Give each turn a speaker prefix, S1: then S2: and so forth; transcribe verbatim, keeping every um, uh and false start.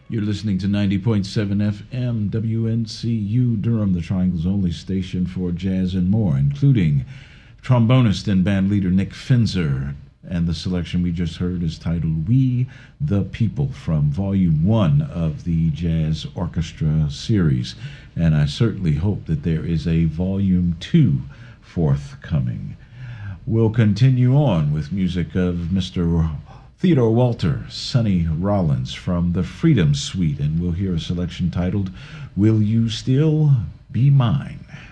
S1: You're listening to ninety point seven F M W N C U Durham, the Triangle's only station for jazz and more, including trombonist and band leader Nick Finzer. And the selection we just heard is titled We the People from Volume one of the Jazz Orchestra series. And I certainly hope that there is a Volume two forthcoming. We'll continue on with music of Mister Theodore Walter, Sonny Rollins from the Freedom Suite, and we'll hear a selection titled Will You Still Be Mine?